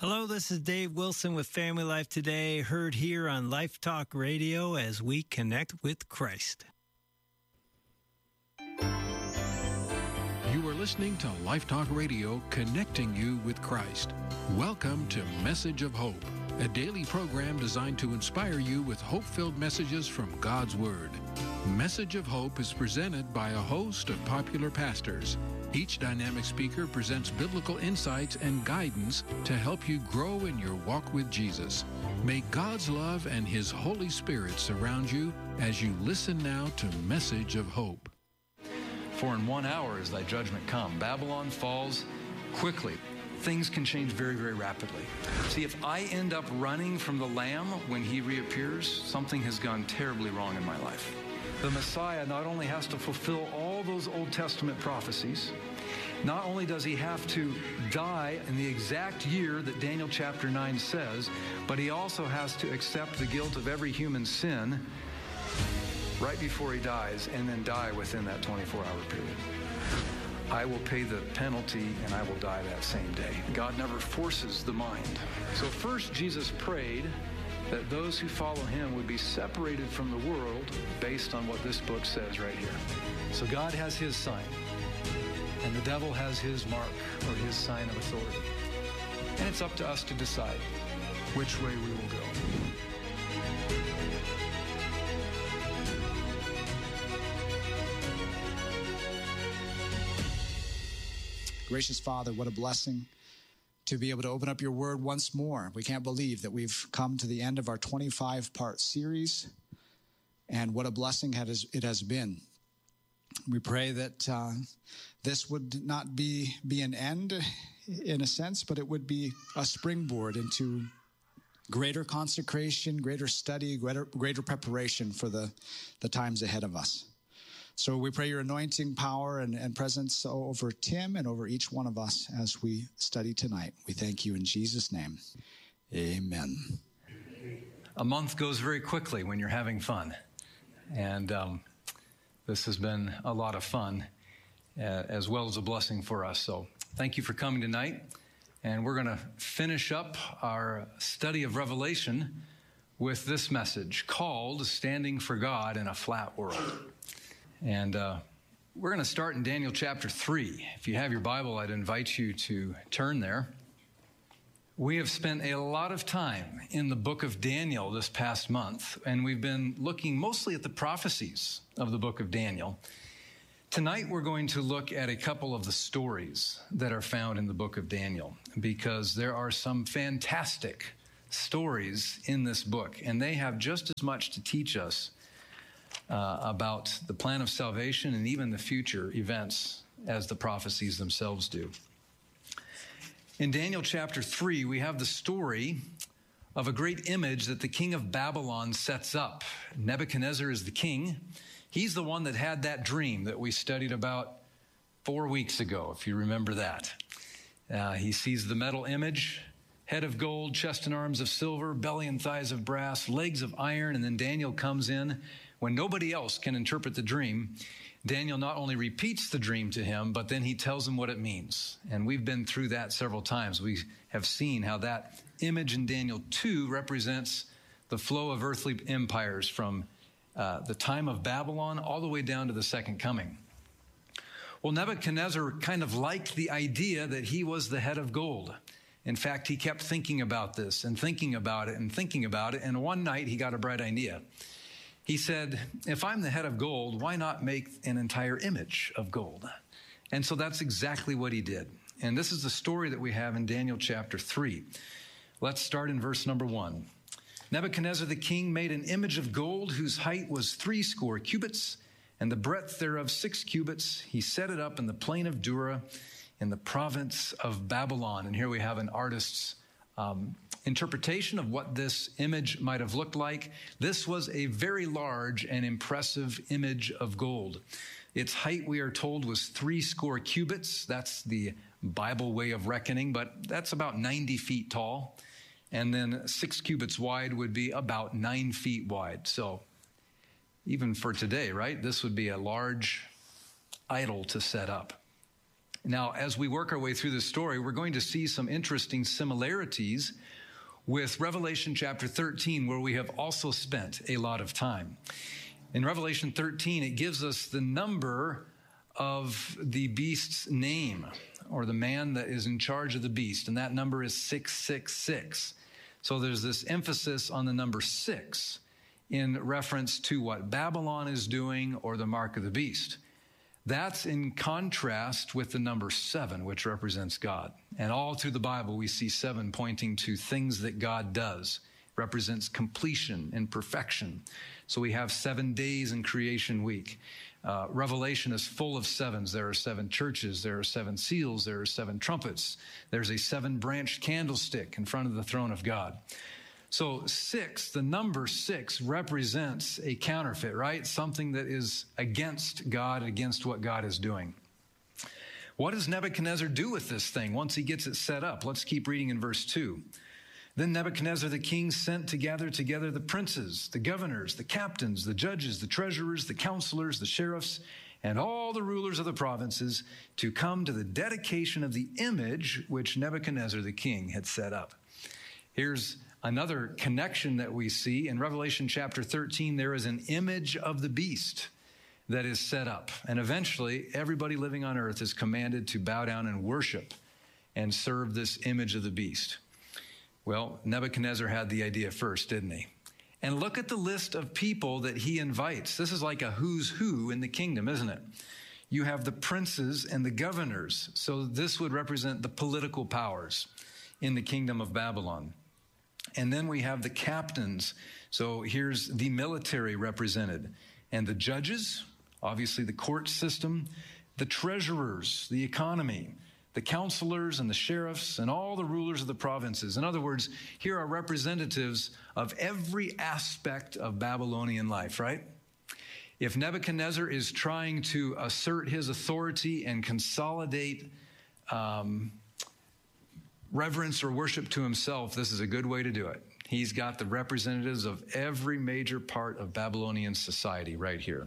Hello, this is Dave Wilson with Family Life Today, heard here on Life Talk Radio as we connect with Christ. You are listening to Life Talk Radio, connecting you with Christ. Welcome to Message of Hope, a daily program designed to inspire you with hope-filled messages from God's Word. Message of Hope is presented by a host of popular pastors. Each dynamic speaker presents biblical insights and guidance to help you grow in your walk with Jesus. May God's love and His Holy Spirit surround you as you listen now to Message of Hope. For in 1 hour is thy judgment come. Babylon falls quickly. Things can change very, very rapidly. See, if I end up running from the Lamb when He reappears, something has gone terribly wrong in my life. The Messiah not only has to fulfill all those Old Testament prophecies, not only does He have to die in the exact year that Daniel chapter 9 says, but He also has to accept the guilt of every human sin right before He dies, and then die within that 24-hour period. I will pay the penalty, and I will die that same day. God never forces the mind. So first, Jesus prayed that those who follow Him would be separated from the world based on what this book says right here. So God has His sign, and the devil has his mark or his sign of authority. And it's up to us to decide which way we will go. Gracious Father, what a blessing to be able to open up your word once more. We can't believe that we've come to the end of our 25-part series, and what a blessing it has been. We pray that this would not be an end in a sense, but it would be a springboard into greater consecration, greater study, greater preparation for the times ahead of us. So we pray your anointing power and presence over Tim and over each one of us as we study tonight. We thank you in Jesus' name. Amen. A month goes very quickly when you're having fun. And this has been a lot of fun, as well as a blessing for us. So thank you for coming tonight. And we're going to finish up our study of Revelation with this message called Standing for God in a Flat World. And we're going to start in Daniel chapter 3. If you have your Bible, I'd invite you to turn there. We have spent a lot of time in the book of Daniel this past month, and we've been looking mostly at the prophecies of the book of Daniel. Tonight, we're going to look at a couple of the stories that are found in the book of Daniel, because there are some fantastic stories in this book, and they have just as much to teach us about the plan of salvation and even the future events as the prophecies themselves do. In Daniel chapter 3, we have the story of a great image that the king of Babylon sets up. Nebuchadnezzar is the king. He's the one that had that dream that we studied about 4 weeks ago, if you remember that. He sees the metal image, head of gold, chest and arms of silver, belly and thighs of brass, legs of iron, and then Daniel comes in. When nobody else can interpret the dream, Daniel not only repeats the dream to him, but then he tells him what it means. And we've been through that several times. We have seen how that image in Daniel 2 represents the flow of earthly empires from the time of Babylon all the way down to the second coming. Well, Nebuchadnezzar kind of liked the idea that he was the head of gold. In fact, he kept thinking about this and thinking about it and thinking about it. And one night he got a bright idea. He said, if I'm the head of gold, why not make an entire image of gold? And so that's exactly what he did. And this is the story that we have in Daniel chapter 3. Let's start in verse number 1. Nebuchadnezzar the king made an image of gold whose height was 80 cubits, and the breadth thereof 6 cubits. He set it up in the plain of Dura in the province of Babylon. And here we have an artist's interpretation of what this image might have looked like. This was a very large and impressive image of gold. Its height, we are told, was 80 cubits. That's the Bible way of reckoning, but that's about 90 feet tall. And then 6 cubits wide would be about 9 feet wide. So even for today, right, this would be a large idol to set up. Now, as we work our way through this story, we're going to see some interesting similarities with Revelation chapter 13, where we have also spent a lot of time. In Revelation 13, it gives us the number of the beast's name, or the man that is in charge of the beast, and that number is 666. So there's this emphasis on the number 6 in reference to what Babylon is doing, or the mark of the beast. That's in contrast with the number 7, which represents God. And all through the Bible, we see 7 pointing to things that God does, represents completion and perfection. So we have 7 days in creation week. Revelation is full of 7s. There are 7 churches. There are 7 seals. There are 7 trumpets. There's a 7-branched candlestick in front of the throne of God. So 6, the number 6 represents a counterfeit, right? Something that is against God, against what God is doing. What does Nebuchadnezzar do with this thing once he gets it set up? Let's keep reading in verse 2. Then Nebuchadnezzar the king sent to gather together the princes, the governors, the captains, the judges, the treasurers, the counselors, the sheriffs, and all the rulers of the provinces to come to the dedication of the image which Nebuchadnezzar the king had set up. Here's another connection that we see. In Revelation chapter 13, there is an image of the beast that is set up. And eventually, everybody living on earth is commanded to bow down and worship and serve this image of the beast. Well, Nebuchadnezzar had the idea first, didn't he? And look at the list of people that he invites. This is like a who's who in the kingdom, isn't it? You have the princes and the governors. So this would represent the political powers in the kingdom of Babylon. And then we have the captains. So here's the military represented. And the judges, obviously the court system, the treasurers, the economy, the counselors and the sheriffs and all the rulers of the provinces. In other words, here are representatives of every aspect of Babylonian life, right? If Nebuchadnezzar is trying to assert his authority and consolidate reverence or worship to himself, this is a good way to do it. He's got the representatives of every major part of Babylonian society right here.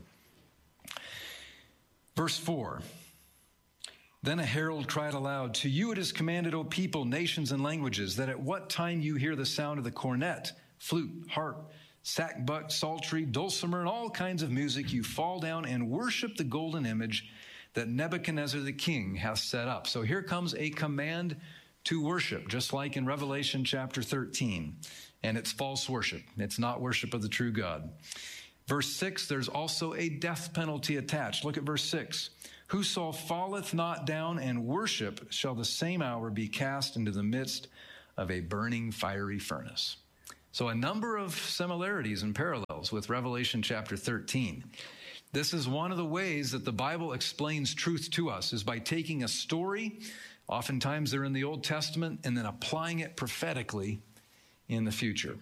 Verse 4. Then a herald cried aloud, "To you it is commanded, O people, nations, and languages, that at what time you hear the sound of the cornet, flute, harp, sackbut, psaltery, dulcimer, and all kinds of music, you fall down and worship the golden image that Nebuchadnezzar the king hath set up." So here comes a command to worship, just like in Revelation chapter 13. And it's false worship. It's not worship of the true God. Verse 6, there's also a death penalty attached. Look at verse 6. "Whoso falleth not down and worship shall the same hour be cast into the midst of a burning fiery furnace." So a number of similarities and parallels with Revelation chapter 13. This is one of the ways that the Bible explains truth to us, is by taking a story, oftentimes they're in the Old Testament, and then applying it prophetically in the future.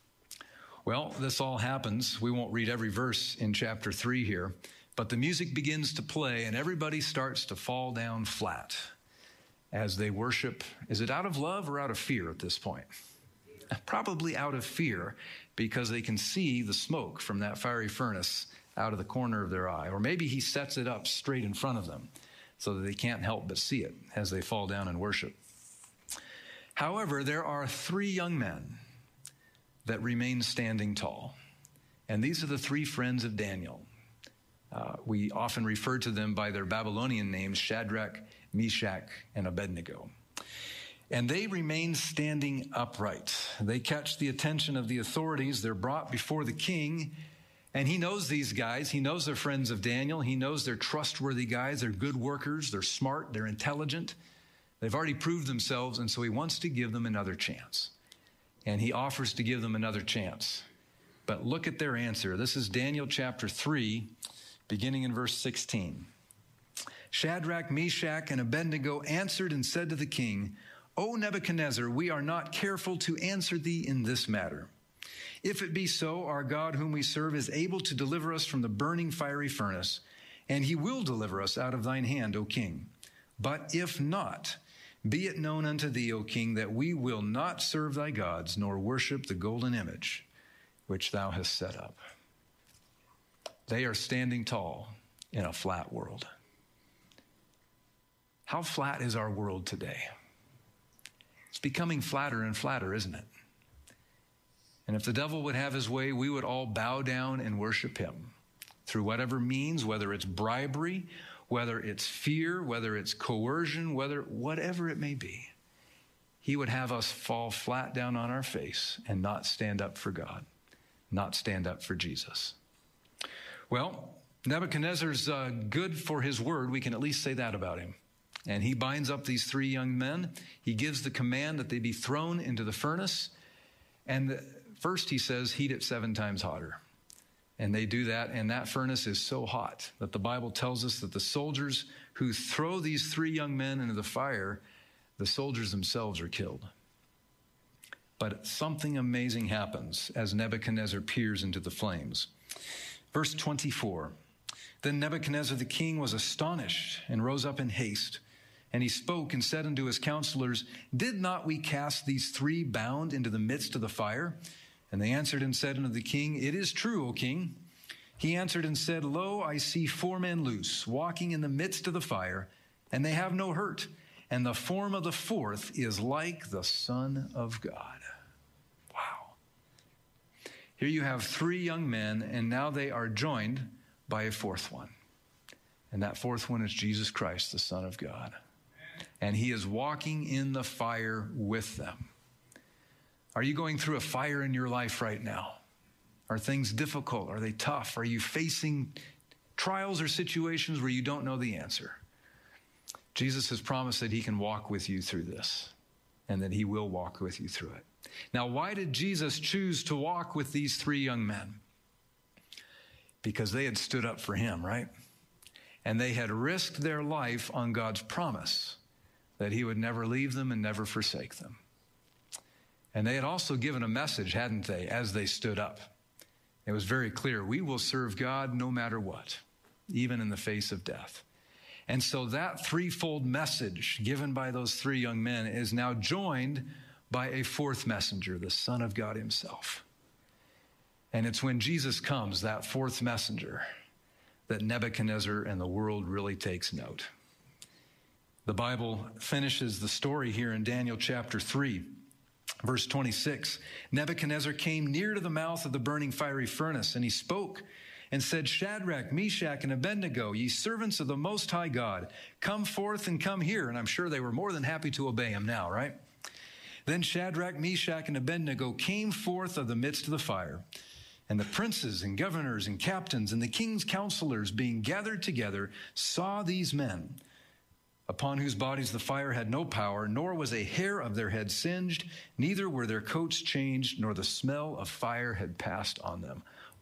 Well, this all happens. We won't read every verse in chapter 3 here. But the music begins to play, and everybody starts to fall down flat as they worship. Is it out of love or out of fear at this point? Probably out of fear, because they can see the smoke from that fiery furnace out of the corner of their eye. Or maybe he sets it up straight in front of them so that they can't help but see it as they fall down and worship. However, there are 3 young men that remain standing tall. And these are the 3 friends of Daniel. We often refer to them by their Babylonian names, Shadrach, Meshach, and Abednego. And they remain standing upright. They catch the attention of the authorities. They're brought before the king, and he knows these guys. He knows they're friends of Daniel. He knows they're trustworthy guys. They're good workers. They're smart. They're intelligent. They've already proved themselves, and so he wants to give them another chance. And he offers to give them another chance. But look at their answer. This is Daniel chapter 3, beginning in verse 16. "Shadrach, Meshach, and Abednego answered and said to the king, O Nebuchadnezzar, we are not careful to answer thee in this matter. If it be so, our God whom we serve is able to deliver us from the burning fiery furnace, and he will deliver us out of thine hand, O king. But if not, be it known unto thee, O king, that we will not serve thy gods, nor worship the golden image which thou hast set up." They are standing tall in a flat world. How flat is our world today? It's becoming flatter and flatter, isn't it? And if the devil would have his way, we would all bow down and worship him through whatever means, whether it's bribery, whether it's fear, whether it's coercion, whatever it may be. He would have us fall flat down on our face and not stand up for God, not stand up for Jesus. Well, Nebuchadnezzar's good for his word. We can at least say that about him. And he binds up these three young men. He gives the command that they be thrown into the furnace. And first he says, heat it 7 times hotter. And they do that, and that furnace is so hot that the Bible tells us that the soldiers who throw these 3 young men into the fire, the soldiers themselves are killed. But something amazing happens as Nebuchadnezzar peers into the flames. Verse 24, then Nebuchadnezzar the king was astonished and rose up in haste. And he spoke and said unto his counselors, did not we cast these 3 bound into the midst of the fire? And they answered and said unto the king, it is true, O king. He answered and said, lo, I see 4 men loose, walking in the midst of the fire, and they have no hurt. And the form of the 4th is like the Son of God. Wow. Here you have 3 young men, and now they are joined by a 4th one. And that 4th one is Jesus Christ, the Son of God. And he is walking in the fire with them. Are you going through a fire in your life right now? Are things difficult? Are they tough? Are you facing trials or situations where you don't know the answer? Jesus has promised that he can walk with you through this and that he will walk with you through it. Now, why did Jesus choose to walk with these 3 young men? Because they had stood up for him, right? And they had risked their life on God's promise that he would never leave them and never forsake them. And they had also given a message, hadn't they, as they stood up? It was very clear, we will serve God no matter what, even in the face of death. And so that threefold message given by those 3 young men is now joined by a 4th messenger, the Son of God himself. And it's when Jesus comes, that 4th messenger, that Nebuchadnezzar and the world really takes note. The Bible finishes the story here in Daniel chapter 3, verse 26. Nebuchadnezzar came near to the mouth of the burning fiery furnace, and he spoke and said, Shadrach, Meshach, and Abednego, ye servants of the Most High God, come forth and come here. And I'm sure they were more than happy to obey him now, right? Then Shadrach, Meshach, and Abednego came forth of the midst of the fire. And the princes and governors and captains and the king's counselors being gathered together saw these men, upon whose bodies the fire had no power, nor was a hair of their head singed, neither were their coats changed, nor the smell of fire had passed on them.